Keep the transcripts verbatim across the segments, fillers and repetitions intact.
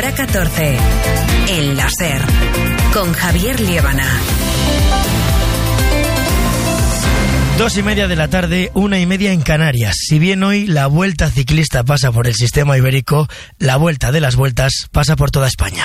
Hora catorce. El Láser. Con Javier Liébana. Dos y media de la tarde, una y media en Canarias. Si bien hoy la Vuelta Ciclista pasa por el sistema ibérico, la Vuelta de las Vueltas pasa por toda España.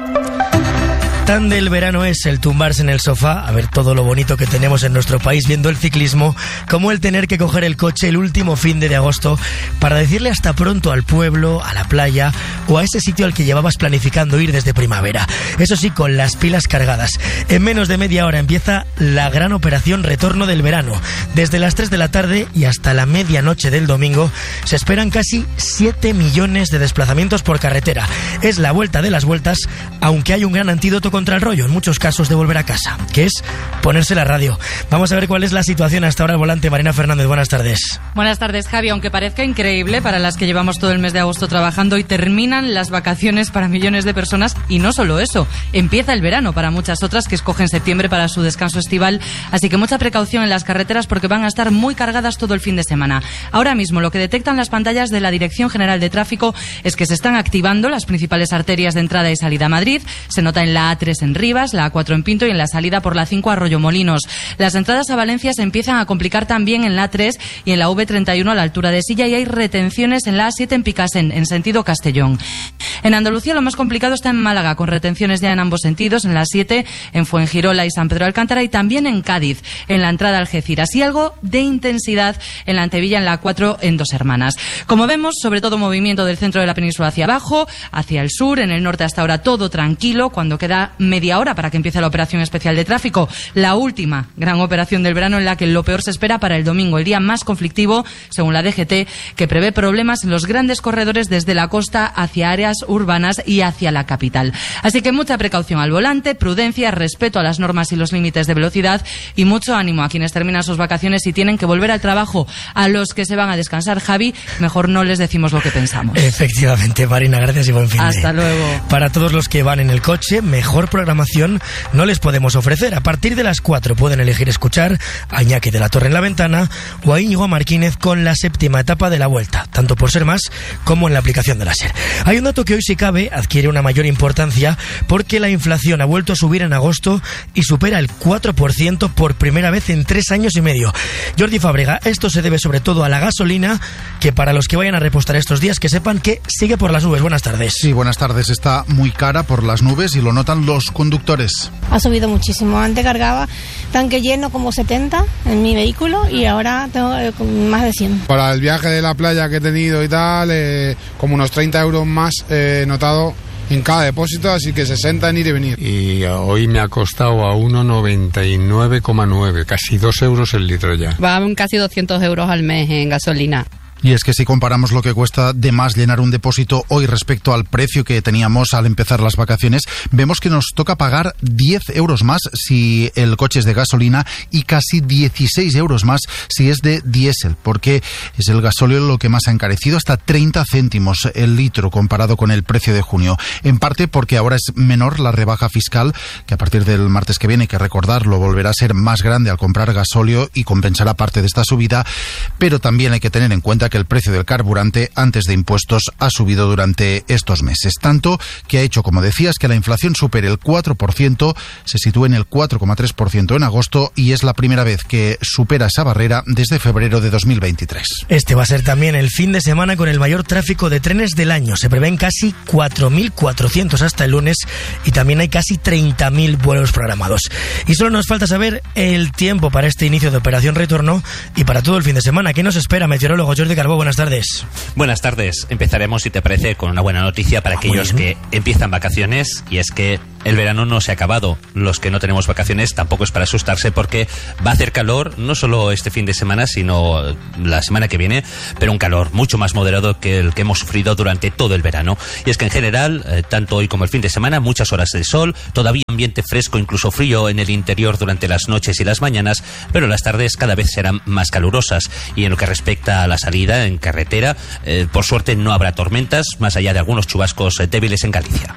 Tan del verano es el tumbarse en el sofá, a ver todo lo bonito que tenemos en nuestro país viendo el ciclismo, como el tener que coger el coche el último fin de agosto para decirle hasta pronto al pueblo, a la playa o a ese sitio al que llevabas planificando ir desde primavera. Eso sí, con las pilas cargadas. En menos de media hora empieza la gran operación Retorno del Verano. Desde las tres de la tarde y hasta la medianoche del domingo se esperan casi siete millones de desplazamientos por carretera. Es la vuelta de las vueltas, aunque hay un gran antídoto contra el rollo, en muchos casos, de volver a casa, que es ponerse la radio. Vamos a ver cuál es la situación hasta ahora al volante. Marina Fernández, buenas tardes. Buenas tardes, Javi. Aunque parezca increíble para las que llevamos todo el mes de agosto trabajando y terminan las vacaciones para millones de personas, y no solo eso, empieza el verano para muchas otras que escogen septiembre para su descanso estival, así que mucha precaución en las carreteras porque van a estar muy cargadas todo el fin de semana. Ahora mismo lo que detectan las pantallas de la Dirección General de Tráfico es que se están activando las principales arterias de entrada y salida a Madrid. Se nota en la A tres en Rivas, la A cuatro en Pinto y en la salida por la cinco a Arroyomolinos. Las entradas a Valencia se empiezan a complicar también en la A tres y en la V treinta y uno a la altura de Silla, y hay retenciones en la A siete en Picasen, en sentido Castellón. En Andalucía lo más complicado está en Málaga, con retenciones ya en ambos sentidos, en la A siete, en Fuengirola y San Pedro de Alcántara, y también en Cádiz, en la entrada a Algeciras, y algo de intensidad en la Antevilla, en la A cuatro en Dos Hermanas. Como vemos, sobre todo movimiento del centro de la península hacia abajo, hacia el sur, en el norte hasta ahora todo tranquilo, cuando queda media hora para que empiece la operación especial de tráfico, la última gran operación del verano, en la que lo peor se espera para el domingo, el día más conflictivo, según la D G T, que prevé problemas en los grandes corredores desde la costa hacia áreas urbanas y hacia la capital. Así que mucha precaución al volante, prudencia, respeto a las normas y los límites de velocidad, y mucho ánimo a quienes terminan sus vacaciones y tienen que volver al trabajo. A los que se van a descansar, Javi, mejor no les decimos lo que pensamos. Efectivamente, Marina, gracias y buen fin de. Hasta luego. Para todos los que van en el coche, mejor programación no les podemos ofrecer. A partir de las cuatro pueden elegir escuchar a Iñaki de la Torre en la Ventana o a Íñigo Martínez con la séptima etapa de la Vuelta, tanto por ser más como en la aplicación de la SER. Hay un dato que hoy, si cabe, adquiere una mayor importancia porque la inflación ha vuelto a subir en agosto y supera el cuatro por ciento por primera vez en tres años y medio. Jordi Fábrega, esto se debe sobre todo a la gasolina, que para los que vayan a repostar estos días, que sepan que sigue por las nubes. Buenas tardes. Sí, buenas tardes. Está muy cara por las nubes y lo notan los conductores. Ha subido muchísimo. Antes cargaba tanque lleno como setenta en mi vehículo y ahora tengo eh, más de cien. Para el viaje de la playa que he tenido y tal, eh, como unos treinta euros más he eh, notado en cada depósito, así que sesenta en ir y venir. Y hoy me ha costado a uno noventa y nueve coma nueve, casi dos euros el litro ya. Van casi doscientos euros al mes en gasolina. Y es que si comparamos lo que cuesta de más llenar un depósito hoy respecto al precio que teníamos al empezar las vacaciones, vemos que nos toca pagar diez euros más si el coche es de gasolina y casi dieciséis euros más si es de diésel, porque es el gasóleo lo que más ha encarecido, hasta treinta céntimos el litro comparado con el precio de junio. En parte porque ahora es menor la rebaja fiscal, que a partir del martes que viene, hay que recordarlo, volverá a ser más grande al comprar gasóleo y compensará parte de esta subida, pero también hay que tener en cuenta que el precio del carburante antes de impuestos ha subido durante estos meses, tanto que ha hecho, como decías, que la inflación supere el cuatro por ciento, se sitúe en el cuatro coma tres por ciento en agosto y es la primera vez que supera esa barrera desde febrero de dos mil veintitrés. Este va a ser también el fin de semana con el mayor tráfico de trenes del año. Se prevén casi cuatro mil cuatrocientos hasta el lunes y también hay casi treinta mil vuelos programados. Y solo nos falta saber el tiempo para este inicio de Operación Retorno y para todo el fin de semana. ¿Qué nos espera, meteorólogo Jordi Carbó? Buenas tardes. Buenas tardes. Empezaremos, si te parece, con una buena noticia para aquellos que empiezan vacaciones, y es que el verano no se ha acabado. Los que no tenemos vacaciones tampoco es para asustarse, porque va a hacer calor, no solo este fin de semana, sino la semana que viene, pero un calor mucho más moderado que el que hemos sufrido durante todo el verano. Y es que en general, eh, tanto hoy como el fin de semana, muchas horas de sol, todavía ambiente fresco, incluso frío en el interior durante las noches y las mañanas, pero las tardes cada vez serán más calurosas. Y en lo que respecta a la salida en carretera, eh, por suerte no habrá tormentas, más allá de algunos chubascos eh, débiles en Galicia.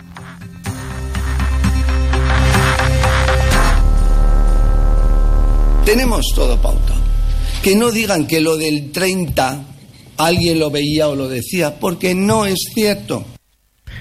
Tenemos todo pautado. Que no digan que lo del treinta alguien lo veía o lo decía, porque no es cierto.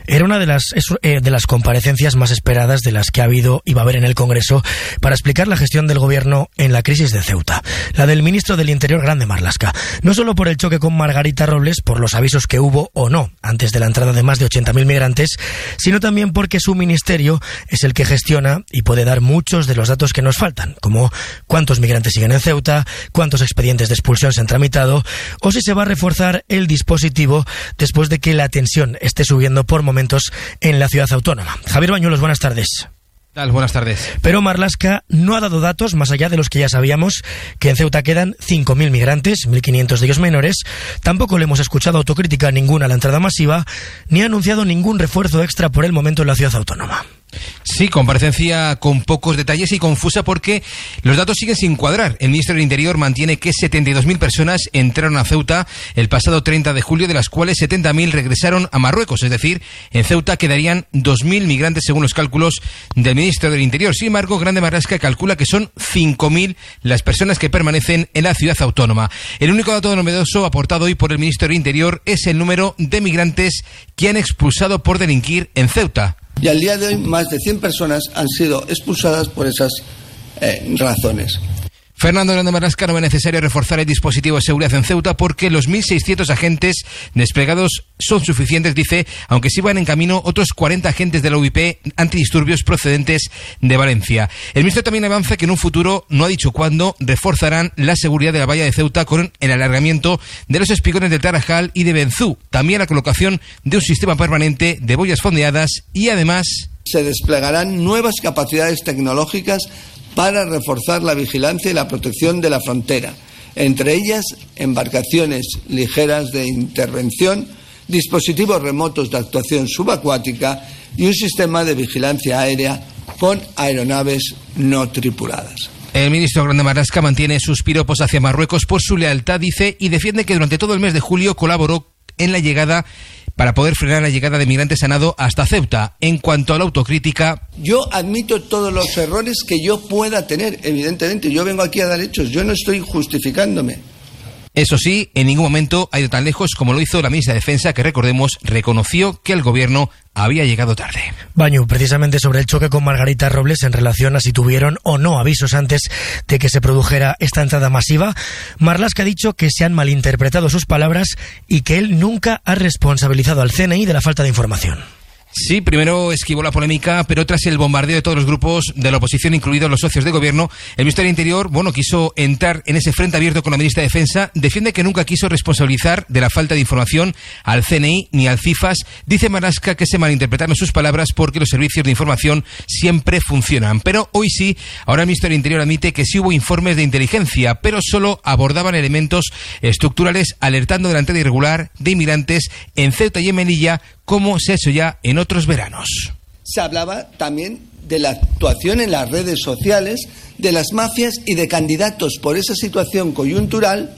Era una de las, de las comparecencias más esperadas de las que ha habido y va a haber en el Congreso para explicar la gestión del Gobierno en la crisis de Ceuta. La del ministro del Interior, Grande Marlaska. No solo por el choque con Margarita Robles, por los avisos que hubo o no antes de la entrada de más de ochenta mil migrantes, sino también porque su ministerio es el que gestiona y puede dar muchos de los datos que nos faltan, como cuántos migrantes siguen en Ceuta, cuántos expedientes de expulsión se han tramitado, o si se va a reforzar el dispositivo después de que la tensión esté subiendo por momentos en la ciudad autónoma. Javier Bañuelos, buenas tardes. Tal, buenas tardes. Pero Marlaska no ha dado datos más allá de los que ya sabíamos, que en Ceuta quedan cinco mil migrantes, mil quinientos de ellos menores. Tampoco le hemos escuchado autocrítica ninguna a la entrada masiva, ni ha anunciado ningún refuerzo extra por el momento en la ciudad autónoma. Sí, comparecencia con pocos detalles y confusa porque los datos siguen sin cuadrar. El ministro del Interior mantiene que setenta y dos mil personas entraron a Ceuta el pasado treinta de julio, de las cuales setenta mil regresaron a Marruecos. Es decir, en Ceuta quedarían dos mil migrantes según los cálculos del ministro del Interior. Sin embargo, Grande Marlaska calcula que son cinco mil las personas que permanecen en la ciudad autónoma. El único dato novedoso aportado hoy por el ministro del Interior es el número de migrantes que han expulsado por delinquir en Ceuta. Y al día de hoy más de cien personas han sido expulsadas por esas eh, razones. Fernando Grande Marlaska no ve necesario reforzar el dispositivo de seguridad en Ceuta porque los mil seiscientos agentes desplegados son suficientes, dice, aunque sí van en camino otros cuarenta agentes de la U I P antidisturbios procedentes de Valencia. El ministro también avanza que en un futuro, no ha dicho cuándo, reforzarán la seguridad de la valla de Ceuta con el alargamiento de los espigones de Tarajal y de Benzú, también la colocación de un sistema permanente de boyas fondeadas y además se desplegarán nuevas capacidades tecnológicas para reforzar la vigilancia y la protección de la frontera, entre ellas embarcaciones ligeras de intervención, dispositivos remotos de actuación subacuática y un sistema de vigilancia aérea con aeronaves no tripuladas. El ministro Grande Marlaska mantiene sus piropos hacia Marruecos por su lealtad, dice, y defiende que durante todo el mes de julio colaboró en la llegada para poder frenar la llegada de migrantes a nado hasta Ceuta. En cuanto a la autocrítica, yo admito todos los errores que yo pueda tener, evidentemente. Yo vengo aquí a dar hechos, yo no estoy justificándome. Eso sí, en ningún momento ha ido tan lejos como lo hizo la ministra de Defensa, que recordemos, reconoció que el gobierno había llegado tarde. Bañu, precisamente sobre el choque con Margarita Robles en relación a si tuvieron o no avisos antes de que se produjera esta entrada masiva, Marlaska ha dicho que se han malinterpretado sus palabras y que él nunca ha responsabilizado al C N I de la falta de información. Sí, primero esquivó la polémica, pero tras el bombardeo de todos los grupos de la oposición, incluidos los socios de gobierno, el ministro del Interior, bueno, quiso entrar en ese frente abierto con la ministra de Defensa. Defiende que nunca quiso responsabilizar de la falta de información al C N I ni al CIFAS. Dice Marlaska que se malinterpretaron sus palabras porque los servicios de información siempre funcionan. Pero hoy sí, ahora el ministro del Interior admite que sí hubo informes de inteligencia, pero solo abordaban elementos estructurales, alertando de la entrada irregular de inmigrantes en Ceuta y en Melilla, como se ha hecho ya en otros veranos. Se hablaba también de la actuación en las redes sociales de las mafias y de candidatos por esa situación coyuntural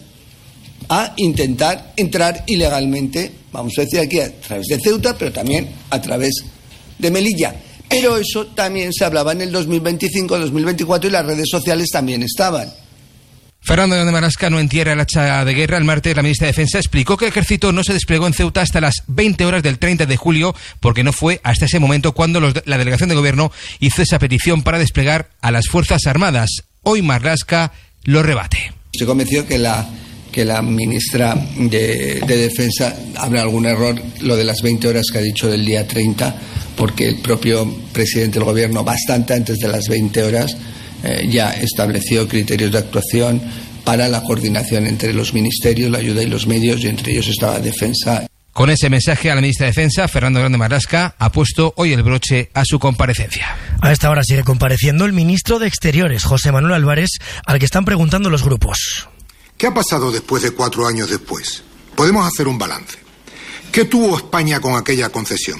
a intentar entrar ilegalmente, vamos a decir aquí, a través de Ceuta, pero también a través de Melilla. Pero eso también se hablaba en el dos mil veinticinco, dos mil veinticuatro y las redes sociales también estaban. Fernando Grande Marlaska no entierra el hacha de guerra. El martes la ministra de Defensa explicó que el ejército no se desplegó en Ceuta hasta las veinte horas del treinta de julio, porque no fue hasta ese momento cuando los, la delegación de gobierno hizo esa petición para desplegar a las Fuerzas Armadas. Hoy Marlaska lo rebate. Estoy convencido que la, que la ministra de, de Defensa habrá algún error, lo de las veinte horas que ha dicho del día treinta, porque el propio presidente del gobierno, bastante antes de las veinte horas, Eh, ya estableció criterios de actuación para la coordinación entre los ministerios, la ayuda y los medios, y entre ellos estaba Defensa. Con ese mensaje a la ministra de Defensa, Fernando Grande Marlaska ha puesto hoy el broche a su comparecencia. A esta hora sigue compareciendo el ministro de Exteriores, José Manuel Álvarez, al que están preguntando los grupos. ¿Qué ha pasado después de cuatro años después? Podemos hacer un balance. ¿Qué tuvo España con aquella concesión?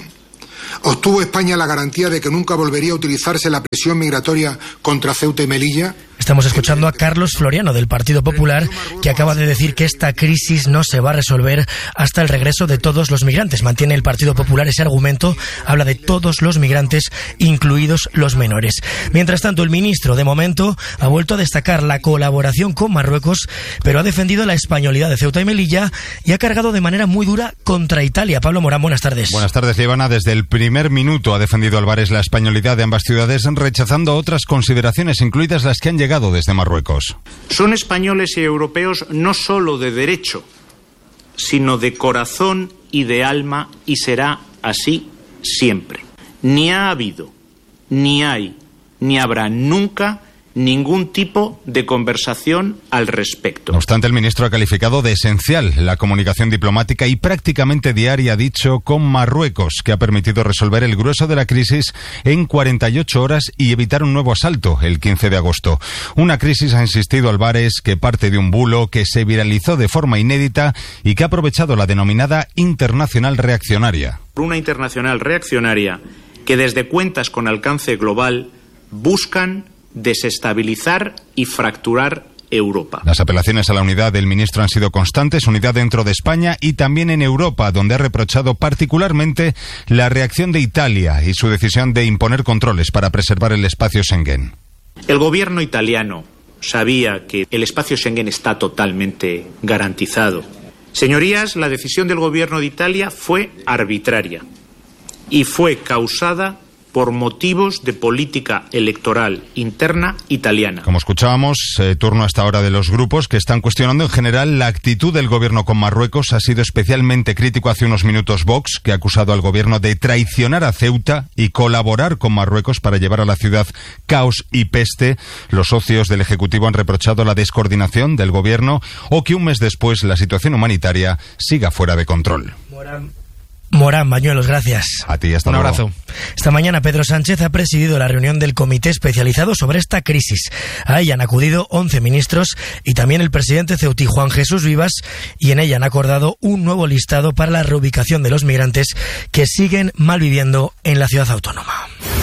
¿Obtuvo España la garantía de que nunca volvería a utilizarse la presión migratoria contra Ceuta y Melilla? Estamos escuchando a Carlos Floriano del Partido Popular, que acaba de decir que esta crisis no se va a resolver hasta el regreso de todos los migrantes. Mantiene el Partido Popular ese argumento, habla de todos los migrantes, incluidos los menores. Mientras tanto, el ministro, de momento, ha vuelto a destacar la colaboración con Marruecos, pero ha defendido la españolidad de Ceuta y Melilla y ha cargado de manera muy dura contra Italia. Pablo Morán, buenas tardes. Buenas tardes, Líbana. Desde el primer minuto ha defendido Álvarez la españolidad de ambas ciudades, rechazando otras consideraciones, incluidas las que han llegado desde Marruecos. Son españoles y europeos no solo de derecho, sino de corazón y de alma, y será así siempre. Ni ha habido, ni hay, ni habrá nunca ningún tipo de conversación al respecto. No obstante, el ministro ha calificado de esencial la comunicación diplomática y prácticamente diaria, ha dicho, con Marruecos, que ha permitido resolver el grueso de la crisis en cuarenta y ocho horas y evitar un nuevo asalto el quince de agosto. Una crisis, ha insistido Álvarez, que parte de un bulo que se viralizó de forma inédita y que ha aprovechado la denominada internacional reaccionaria. Una internacional reaccionaria que desde cuentas con alcance global buscan desestabilizar y fracturar Europa. Las apelaciones a la unidad del ministro han sido constantes, unidad dentro de España y también en Europa, donde ha reprochado particularmente la reacción de Italia y su decisión de imponer controles para preservar el espacio Schengen. El gobierno italiano sabía que el espacio Schengen está totalmente garantizado. Señorías, la decisión del gobierno de Italia fue arbitraria y fue causada por motivos de política electoral interna italiana. Como escuchábamos, eh, turno hasta ahora de los grupos que están cuestionando en general la actitud del gobierno con Marruecos. Ha sido especialmente crítico hace unos minutos Vox, que ha acusado al gobierno de traicionar a Ceuta y colaborar con Marruecos para llevar a la ciudad caos y peste. Los socios del Ejecutivo han reprochado la descoordinación del gobierno o que un mes después la situación humanitaria siga fuera de control. Morán. Morán, Bañuelos, gracias. A ti, hasta Un luego. abrazo. Esta mañana Pedro Sánchez ha presidido la reunión del comité especializado sobre esta crisis. A ella han acudido once ministros y también el presidente ceutí Juan Jesús Vivas, y en ella han acordado un nuevo listado para la reubicación de los migrantes que siguen malviviendo en la ciudad autónoma.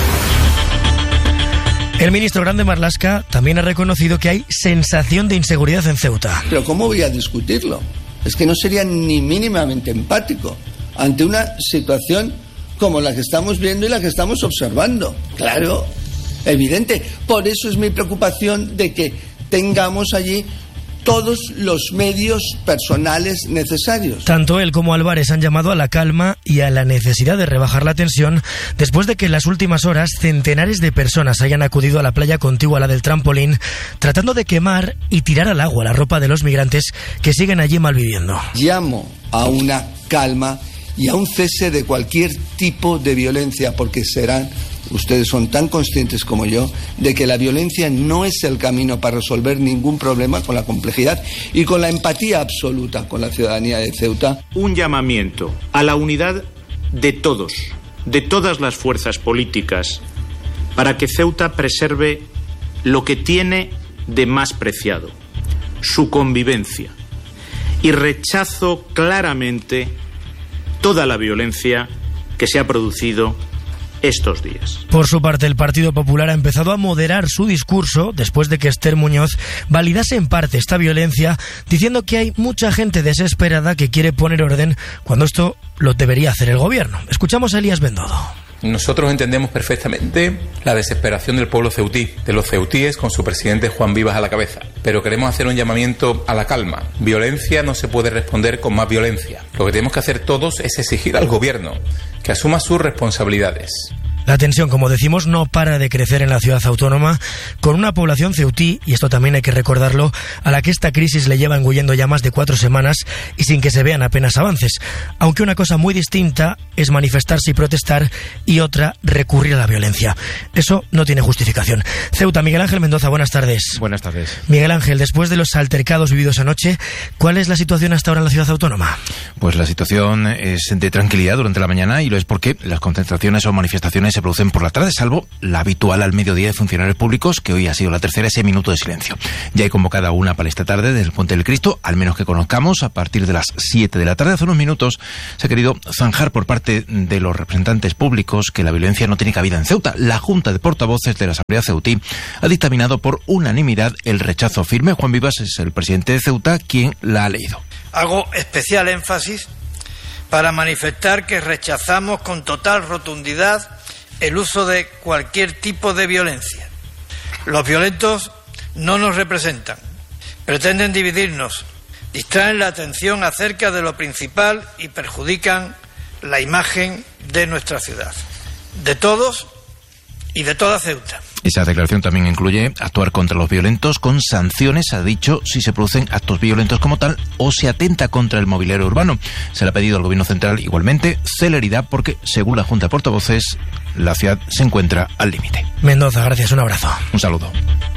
El ministro Grande Marlaska también ha reconocido que hay sensación de inseguridad en Ceuta. Pero ¿cómo voy a discutirlo? Es que no sería ni mínimamente empático ante una situación como la que estamos viendo y la que estamos observando. Claro, evidente. Por eso es mi preocupación de que tengamos allí todos los medios personales necesarios. Tanto él como Álvarez han llamado a la calma y a la necesidad de rebajar la tensión después de que en las últimas horas centenares de personas hayan acudido a la playa contigua a la del Trampolín, tratando de quemar y tirar al agua la ropa de los migrantes que siguen allí malviviendo. Llamo a una calma y a un cese de cualquier tipo de violencia, porque serán, ustedes son tan conscientes como yo, de que la violencia no es el camino para resolver ningún problema, con la complejidad y con la empatía absoluta con la ciudadanía de Ceuta. Un llamamiento a la unidad de todos, de todas las fuerzas políticas, para que Ceuta preserve lo que tiene de más preciado, su convivencia, y rechazo claramente toda la violencia que se ha producido estos días. Por su parte, el Partido Popular ha empezado a moderar su discurso después de que Esther Muñoz validase en parte esta violencia, diciendo que hay mucha gente desesperada que quiere poner orden cuando esto lo debería hacer el gobierno. Escuchamos a Elías Bendodo. Nosotros entendemos perfectamente la desesperación del pueblo ceutí, de los ceutíes con su presidente Juan Vivas a la cabeza. Pero queremos hacer un llamamiento a la calma. Violencia no se puede responder con más violencia. Lo que tenemos que hacer todos es exigir al gobierno que asuma sus responsabilidades. La tensión, como decimos, no para de crecer en la ciudad autónoma, con una población ceutí, y esto también hay que recordarlo, a la que esta crisis le lleva engullendo ya más de cuatro semanas y sin que se vean apenas avances. Aunque una cosa muy distinta es manifestarse y protestar y otra recurrir a la violencia. Eso no tiene justificación. Ceuta, Miguel Ángel Mendoza, buenas tardes. Buenas tardes. Miguel Ángel, después de los altercados vividos anoche, ¿cuál es la situación hasta ahora en la ciudad autónoma? Pues la situación es de tranquilidad durante la mañana, y lo es porque las concentraciones o manifestaciones reuniones se producen por la tarde, salvo la habitual al mediodía de funcionarios públicos, que hoy ha sido la tercera, ese minuto de silencio. Ya hay convocada una para esta tarde desde el Puente del Cristo, al menos que conozcamos, a partir de las siete de la tarde. Hace unos minutos se ha querido zanjar por parte de los representantes públicos que la violencia no tiene cabida en Ceuta. La Junta de Portavoces de la Asamblea Ceutí ha dictaminado por unanimidad el rechazo firme. Juan Vivas es el presidente de Ceuta quien la ha leído. Hago especial énfasis para manifestar que rechazamos con total rotundidad el uso de cualquier tipo de violencia. Los violentos no nos representan, pretenden dividirnos, distraen la atención acerca de lo principal y perjudican la imagen de nuestra ciudad, de todos y de toda Ceuta. Esa declaración también incluye actuar contra los violentos con sanciones, ha dicho, si se producen actos violentos como tal o se atenta contra el mobiliario urbano. Se le ha pedido al Gobierno Central igualmente celeridad porque, según la Junta de Portavoces, la ciudad se encuentra al límite. Mendoza, gracias, un abrazo. Un saludo.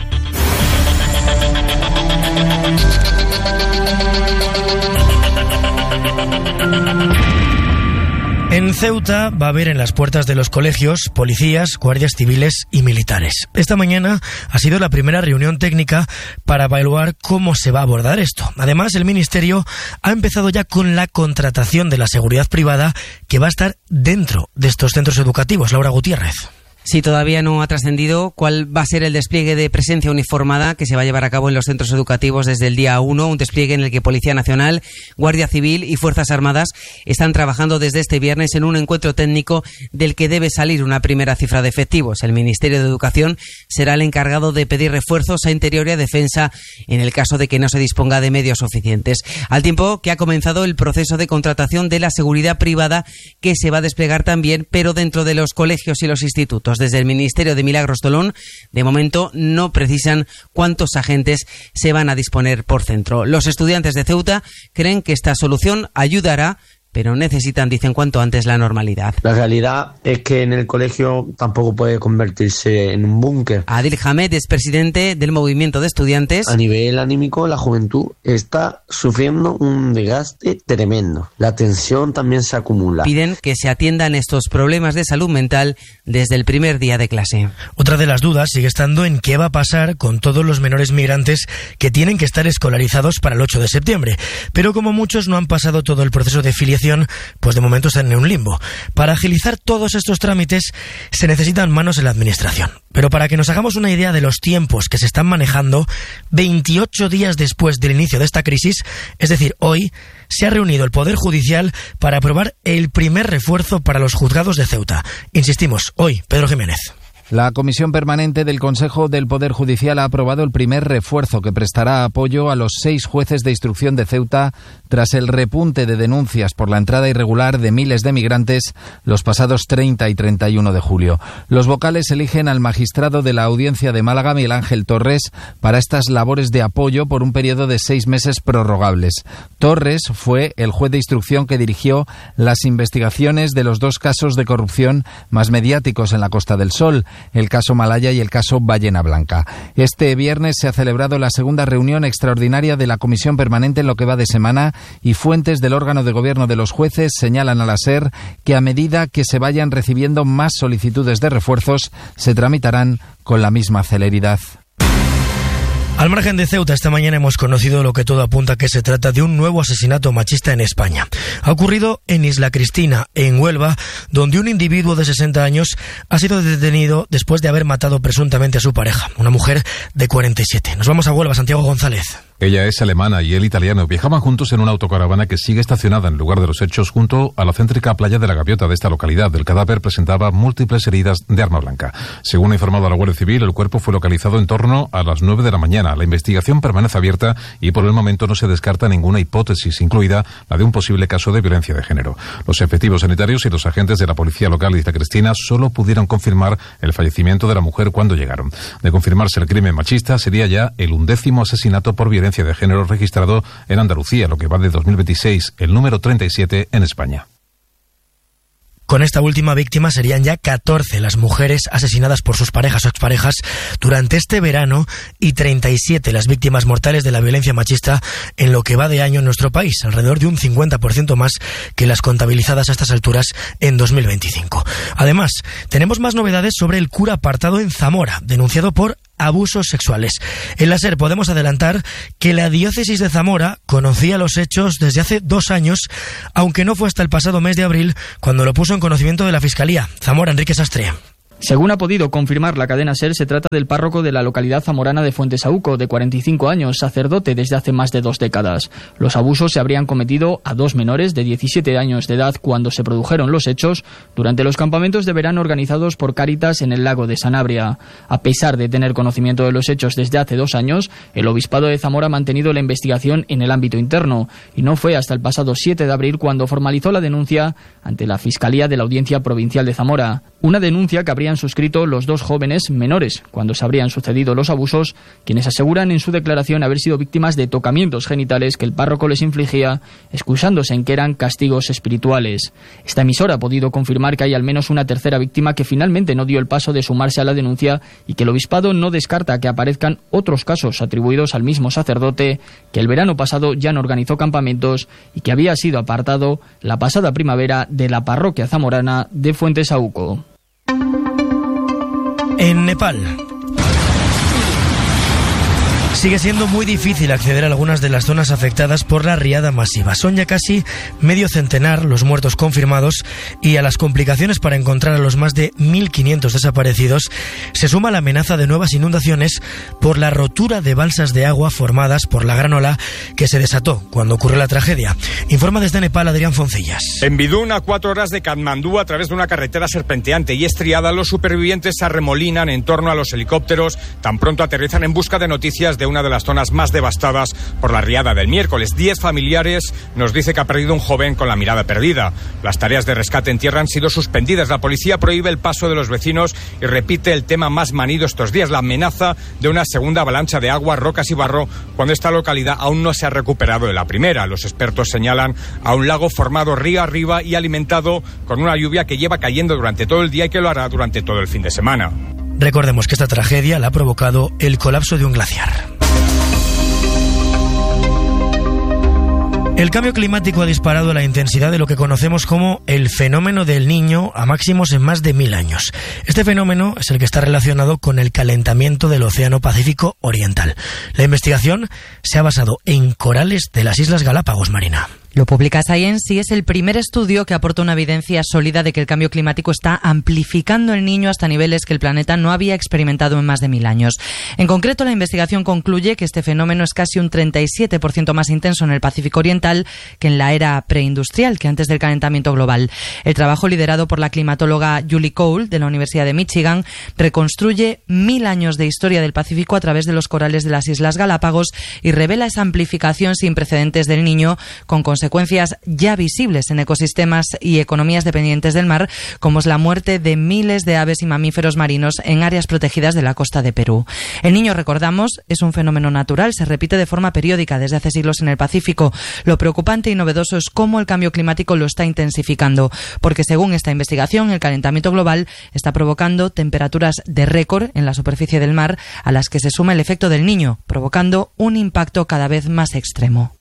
En Ceuta va a haber en las puertas de los colegios policías, guardias civiles y militares. Esta mañana ha sido la primera reunión técnica para evaluar cómo se va a abordar esto. Además, el Ministerio ha empezado ya con la contratación de la seguridad privada que va a estar dentro de estos centros educativos. Laura Gutiérrez. Sí, todavía no ha trascendido cuál va a ser el despliegue de presencia uniformada que se va a llevar a cabo en los centros educativos desde el día uno, un despliegue en el que Policía Nacional, Guardia Civil y Fuerzas Armadas están trabajando desde este viernes en un encuentro técnico del que debe salir una primera cifra de efectivos. El Ministerio de Educación será el encargado de pedir refuerzos a Interior y a Defensa en el caso de que no se disponga de medios suficientes. Al tiempo que ha comenzado el proceso de contratación de la seguridad privada que se va a desplegar también, pero dentro de los colegios y los institutos. Desde el Ministerio de Milagros Tolón, de momento no precisan cuántos agentes se van a disponer por centro. Los estudiantes de Ceuta creen que esta solución ayudará, pero necesitan, dicen, cuanto antes la normalidad. La realidad es que en el colegio tampoco puede convertirse en un búnker. Adil Hamed es presidente del movimiento de estudiantes. A nivel anímico, la juventud está sufriendo un desgaste tremendo. La tensión también se acumula. Piden que se atiendan estos problemas de salud mental desde el primer día de clase. Otra de las dudas sigue estando en qué va a pasar con todos los menores migrantes que tienen que estar escolarizados para el ocho de septiembre. Pero como muchos no han pasado todo el proceso de filiación, pues de momento están en un limbo. Para agilizar todos estos trámites se necesitan manos en la administración. Pero para que nos hagamos una idea de los tiempos que se están manejando, veintiocho días después del inicio de esta crisis, es decir, hoy, se ha reunido el Poder Judicial para aprobar el primer refuerzo para los juzgados de Ceuta. Insistimos, hoy, Pedro Jiménez. La Comisión Permanente del Consejo del Poder Judicial ha aprobado el primer refuerzo que prestará apoyo a los seis jueces de instrucción de Ceuta tras el repunte de denuncias por la entrada irregular de miles de migrantes los pasados treinta y treinta y uno de julio. Los vocales eligen al magistrado de la Audiencia de Málaga, Miguel Ángel Torres, para estas labores de apoyo por un periodo de seis meses prorrogables. Torres fue el juez de instrucción que dirigió las investigaciones de los dos casos de corrupción más mediáticos en la Costa del Sol, el caso Malaya y el caso Ballena Blanca. Este viernes se ha celebrado la segunda reunión extraordinaria de la Comisión Permanente en lo que va de semana y fuentes del órgano de gobierno de los jueces señalan a la SER que a medida que se vayan recibiendo más solicitudes de refuerzos se tramitarán con la misma celeridad. Al margen de Ceuta, esta mañana hemos conocido lo que todo apunta que se trata de un nuevo asesinato machista en España. Ha ocurrido en Isla Cristina, en Huelva, donde un individuo de sesenta años ha sido detenido después de haber matado presuntamente a su pareja, una mujer de cuarenta y siete. Nos vamos a Huelva, Santiago González. Ella es alemana y él italiano. Viajaban juntos en una autocaravana que sigue estacionada en el lugar de los hechos junto a la céntrica playa de la Gaviota de esta localidad. El cadáver presentaba múltiples heridas de arma blanca. Según ha informado la Guardia Civil, el cuerpo fue localizado en torno a las nueve de la mañana. La investigación permanece abierta y por el momento no se descarta ninguna hipótesis, incluida la de un posible caso de violencia de género. Los efectivos sanitarios y los agentes de la policía local de Isla Cristina solo pudieron confirmar el fallecimiento de la mujer cuando llegaron. De confirmarse el crimen machista, sería ya el undécimo asesinato por violencia de género registrado en Andalucía, lo que va de dos mil veintiséis, el número treinta y siete en España. Con esta última víctima serían ya catorce las mujeres asesinadas por sus parejas o exparejas durante este verano y treinta y siete las víctimas mortales de la violencia machista en lo que va de año en nuestro país, alrededor de un cincuenta por ciento más que las contabilizadas a estas alturas en dos mil veinticinco. Además, tenemos más novedades sobre el cura apartado en Zamora, denunciado por abusos sexuales. En la SER podemos adelantar que la diócesis de Zamora conocía los hechos desde hace dos años, aunque no fue hasta el pasado mes de abril cuando lo puso en conocimiento de la Fiscalía. Zamora, Enrique Sastre. Según ha podido confirmar la cadena SER, se trata del párroco de la localidad zamorana de Fuentesauco, de cuarenta y cinco años, sacerdote desde hace más de dos décadas. Los abusos se habrían cometido a dos menores de diecisiete años de edad cuando se produjeron los hechos durante los campamentos de verano organizados por Cáritas en el lago de Sanabria. A pesar de tener conocimiento de los hechos desde hace dos años, el Obispado de Zamora ha mantenido la investigación en el ámbito interno y no fue hasta el pasado siete de abril cuando formalizó la denuncia ante la Fiscalía de la Audiencia Provincial de Zamora. Una denuncia que habrían suscrito los dos jóvenes menores cuando se habrían sucedido los abusos, quienes aseguran en su declaración haber sido víctimas de tocamientos genitales que el párroco les infligía, excusándose en que eran castigos espirituales. Esta emisora ha podido confirmar que hay al menos una tercera víctima que finalmente no dio el paso de sumarse a la denuncia y que el obispado no descarta que aparezcan otros casos atribuidos al mismo sacerdote que el verano pasado ya no organizó campamentos y que había sido apartado la pasada primavera de la parroquia zamorana de Fuentesauco. En Nepal sigue siendo muy difícil acceder a algunas de las zonas afectadas por la riada masiva. Son ya casi medio centenar los muertos confirmados y a las complicaciones para encontrar a los más de mil quinientos desaparecidos se suma la amenaza de nuevas inundaciones por la rotura de balsas de agua formadas por la gran ola que se desató cuando ocurrió la tragedia. Informa desde Nepal Adrián Foncillas. En Bidún, a cuatro horas de Katmandú, a través de una carretera serpenteante y estriada, los supervivientes se arremolinan en torno a los helicópteros. Tan pronto aterrizan en busca de noticias de una de las zonas más devastadas por la riada del miércoles. Diez familiares nos dice que ha perdido un joven con la mirada perdida. Las tareas de rescate en tierra han sido suspendidas. La policía prohíbe el paso de los vecinos y repite el tema más manido estos días, la amenaza de una segunda avalancha de agua, rocas y barro cuando esta localidad aún no se ha recuperado de la primera. Los expertos señalan a un lago formado río arriba y alimentado con una lluvia que lleva cayendo durante todo el día y que lo hará durante todo el fin de semana. Recordemos que esta tragedia la ha provocado el colapso de un glaciar. El cambio climático ha disparado la intensidad de lo que conocemos como el fenómeno del Niño a máximos en más de mil años. Este fenómeno es el que está relacionado con el calentamiento del Océano Pacífico Oriental. La investigación se ha basado en corales de las Islas Galápagos, Marina. Lo publica Science y es el primer estudio que aporta una evidencia sólida de que el cambio climático está amplificando el Niño hasta niveles que el planeta no había experimentado en más de mil años. En concreto, la investigación concluye que este fenómeno es casi un treinta y siete por ciento más intenso en el Pacífico Oriental que en la era preindustrial, que antes del calentamiento global. El trabajo, liderado por la climatóloga Julie Cole, de la Universidad de Michigan, reconstruye mil años de historia del Pacífico a través de los corales de las Islas Galápagos y revela esa amplificación sin precedentes del Niño, con consecuencias consecuencias ya visibles en ecosistemas y economías dependientes del mar, como es la muerte de miles de aves y mamíferos marinos en áreas protegidas de la costa de Perú. El Niño, recordamos, es un fenómeno natural, se repite de forma periódica desde hace siglos en el Pacífico. Lo preocupante y novedoso es cómo el cambio climático lo está intensificando, porque según esta investigación, el calentamiento global está provocando temperaturas de récord en la superficie del mar, a las que se suma el efecto del Niño, provocando un impacto cada vez más extremo.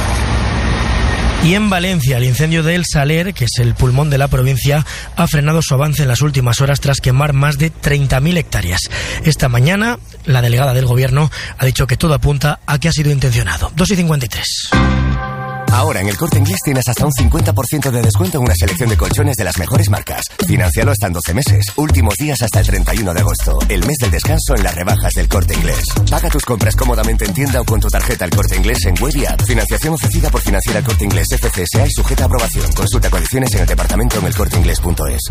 Y en Valencia, el incendio de El Saler, que es el pulmón de la provincia, ha frenado su avance en las últimas horas tras quemar más de treinta mil hectáreas. Esta mañana, la delegada del Gobierno ha dicho que todo apunta a que ha sido intencionado. dos y cincuenta y tres. Ahora en el Corte Inglés tienes hasta un cincuenta por ciento de descuento en una selección de colchones de las mejores marcas. Financialo hasta en doce meses. Últimos días hasta el treinta y uno de agosto. El mes del descanso en las rebajas del Corte Inglés. Paga tus compras cómodamente en tienda o con tu tarjeta El Corte Inglés en web y app. Financiación ofrecida por Financiera El Corte Inglés F C S A y sujeta a aprobación. Consulta condiciones en el departamento en el corte inglés punto es.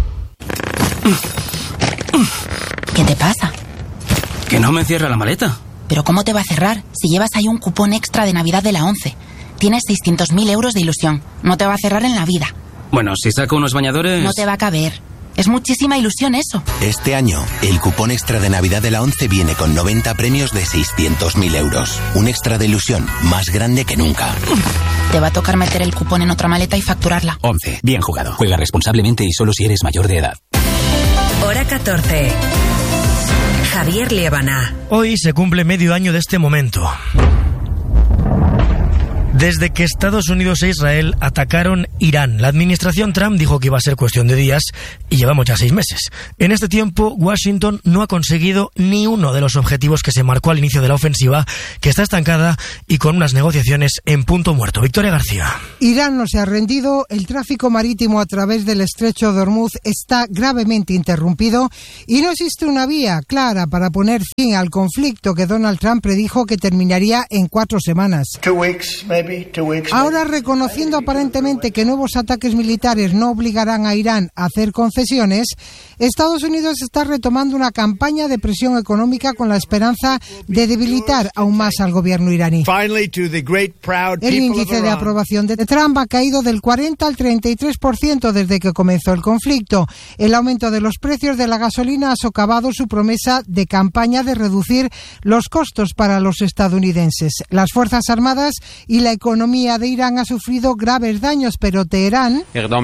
¿Qué te pasa? Que no me cierra la maleta. ¿Pero cómo te va a cerrar si llevas ahí un cupón extra de Navidad de la ONCE? Tienes seiscientos mil euros de ilusión. No te va a cerrar en la vida. Bueno, si saco unos bañadores... No te va a caber. Es muchísima ilusión eso. Este año, el cupón extra de Navidad de la ONCE viene con noventa premios de seiscientos mil euros. Un extra de ilusión más grande que nunca. Te va a tocar meter el cupón en otra maleta y facturarla. once. Bien jugado. Juega responsablemente y solo si eres mayor de edad. Hora catorce. Javier Liébana. Hoy se cumple medio año de este momento. Desde que Estados Unidos e Israel atacaron Irán, la administración Trump dijo que iba a ser cuestión de días y llevamos ya seis meses. En este tiempo, Washington no ha conseguido ni uno de los objetivos que se marcó al inicio de la ofensiva, que está estancada y con unas negociaciones en punto muerto. Victoria García. Irán no se ha rendido, el tráfico marítimo a través del estrecho de Hormuz está gravemente interrumpido y no existe una vía clara para poner fin al conflicto que Donald Trump predijo que terminaría en cuatro semanas. Two weeks, maybe. Ahora, reconociendo aparentemente que nuevos ataques militares no obligarán a Irán a hacer concesiones, Estados Unidos está retomando una campaña de presión económica con la esperanza de debilitar aún más al gobierno iraní. El índice de aprobación de Trump ha caído del cuarenta al treinta y tres por ciento desde que comenzó el conflicto. El aumento de los precios de la gasolina ha socavado su promesa de campaña de reducir los costos para los estadounidenses. Las Fuerzas Armadas y la economía de Irán ha sufrido graves daños, pero Teherán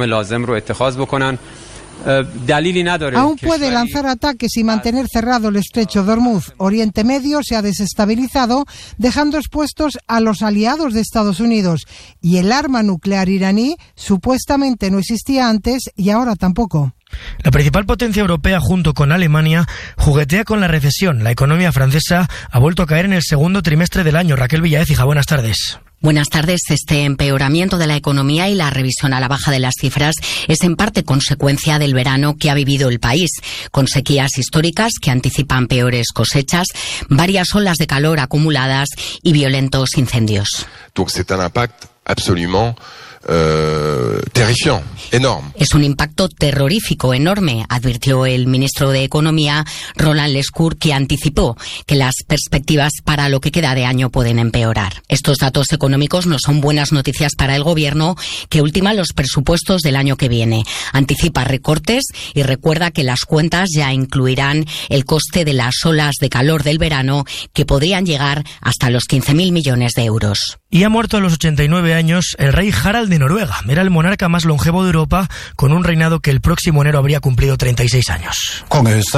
aún puede lanzar ataques y mantener cerrado el estrecho de Hormuz. Oriente Medio se ha desestabilizado, dejando expuestos a los aliados de Estados Unidos. Y el arma nuclear iraní supuestamente no existía antes y ahora tampoco. La principal potencia europea, junto con Alemania, juguetea con la recesión. La economía francesa ha vuelto a caer en el segundo trimestre del año. Raquel Villaécija, buenas tardes. Buenas tardes. Este empeoramiento de la economía y la revisión a la baja de las cifras es en parte consecuencia del verano que ha vivido el país, con sequías históricas que anticipan peores cosechas, varias olas de calor acumuladas y violentos incendios. Donc c'est un impact absolument Uh, terrifiant, enorme. Es un impacto terrorífico, enorme, advirtió el ministro de Economía, Roland Lescure, que anticipó que las perspectivas para lo que queda de año pueden empeorar. Estos datos económicos no son buenas noticias para el gobierno, que ultima los presupuestos del año que viene. Anticipa recortes y recuerda que las cuentas ya incluirán el coste de las olas de calor del verano, que podrían llegar hasta los quince mil millones de euros. Y ha muerto a los ochenta y nueve años el rey Harald de Noruega. Era el monarca más longevo de Europa, con un reinado que el próximo enero habría cumplido treinta y seis años.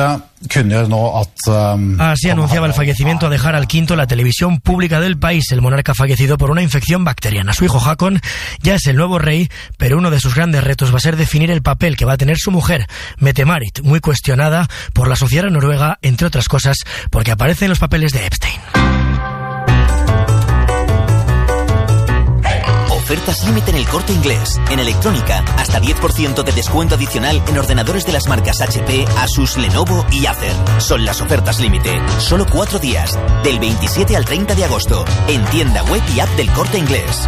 Así anunciaba el fallecimiento de Harald quinto la televisión pública del país. El monarca fallecido por una infección bacteriana. Su hijo Håkon ya es el nuevo rey, pero uno de sus grandes retos va a ser definir el papel que va a tener su mujer, Mette-Marit, muy cuestionada por la sociedad noruega, entre otras cosas, porque aparece en los papeles de Epstein. Ofertas límite en el Corte Inglés. En electrónica, hasta diez por ciento de descuento adicional en ordenadores de las marcas H P, Asus, Lenovo y Acer. Son las ofertas límite. Solo cuatro días. Del veintisiete al treinta de agosto. En tienda web y app del Corte Inglés.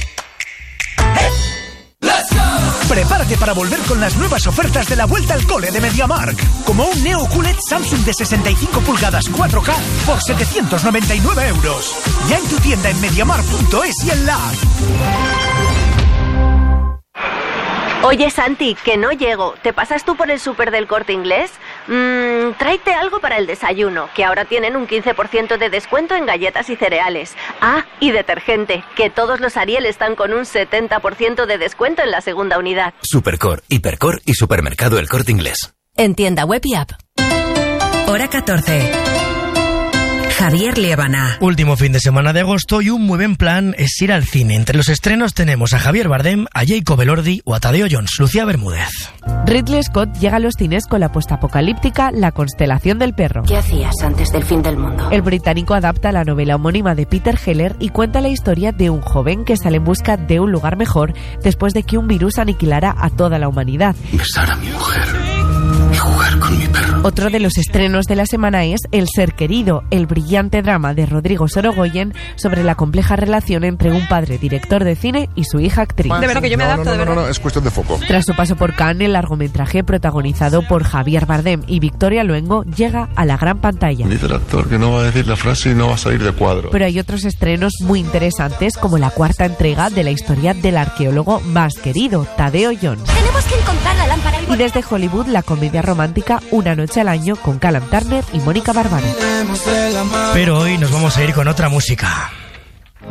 Prepárate para volver con las nuevas ofertas de la vuelta al cole de MediaMarkt. Como un Neo Q L E D Samsung de sesenta y cinco pulgadas cuatro K por setecientos noventa y nueve euros. Ya en tu tienda en mediamarkt punto es y en la app. Oye, Santi, que no llego. ¿Te pasas tú por el súper del Corte Inglés? Mmm, tráete algo para el desayuno, que ahora tienen un quince por ciento de descuento en galletas y cereales. Ah, y detergente, que todos los Ariel están con un setenta por ciento de descuento en la segunda unidad. Supercor, Hipercor y Supermercado El Corte Inglés. En tienda web y app. Hora catorce. Javier Liébana. Último fin de semana de agosto y un muy buen plan es ir al cine. Entre los estrenos tenemos a Javier Bardem, a Jacob Elordi o a Tadeo Jones. Lucía Bermúdez. Ridley Scott llega a los cines con la postapocalíptica La constelación del perro. ¿Qué hacías antes del fin del mundo? El británico adapta la novela homónima de Peter Heller y cuenta la historia de un joven que sale en busca de un lugar mejor después de que un virus aniquilara a toda la humanidad. Besar a mi mujer y jugar con mi perro. Otro de los estrenos de la semana es El ser querido, el brillante drama de Rodrigo Sorogoyen sobre la compleja relación entre un padre director de cine y su hija actriz. De verdad que yo me adapto, no, no, de verdad. No, no, no, es cuestión de foco. Tras su paso por Cannes, el largometraje protagonizado por Javier Bardem y Victoria Luengo llega a la gran pantalla. Dice el actor que no va a decir la frase y no va a salir de cuadro. Pero hay otros estrenos muy interesantes, como la cuarta entrega de la historia del arqueólogo más querido, Tadeo Jones. Tenemos que encontrar la lámpara. Y desde Hollywood, la comedia romántica Una noche al año con Callum Turner y Mónica Barbaro. Pero hoy nos vamos a ir con otra música.